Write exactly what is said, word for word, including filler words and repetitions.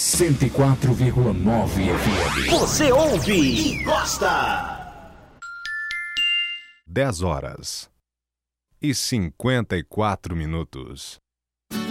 cento e quatro vírgula nove F M. Você ouve e gosta. dez horas e cinquenta e quatro minutos.